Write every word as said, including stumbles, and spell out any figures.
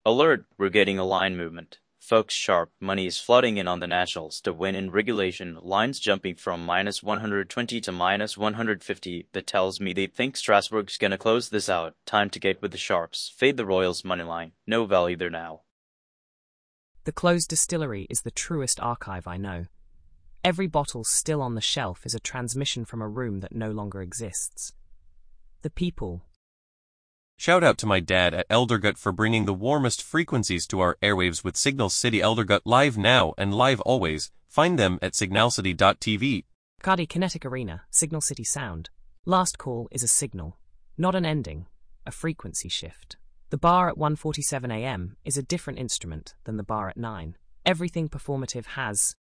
Alert, we're getting a line movement. Folks sharp, money is flooding in on the Nationals to win in regulation, lines jumping from minus one hundred twenty to minus one hundred fifty. That tells me they think Strasburg's gonna close this out. Time to get with the sharps. Fade the Royals moneyline. No value there now. The closed distillery is the truest archive I know. Every bottle still on the shelf is a transmission from a room that no longer exists. The people. Shout out to my dad at Eldergut for bringing the warmest frequencies to our airwaves with Signal City Eldergut live now and live always. Find them at signalcity dot t v. Cardi Kinetic Arena, Signal City Sound. Last call is a signal, not an ending, a frequency shift. The bar at one forty-seven a m is a different instrument than the bar at nine. Everything performative has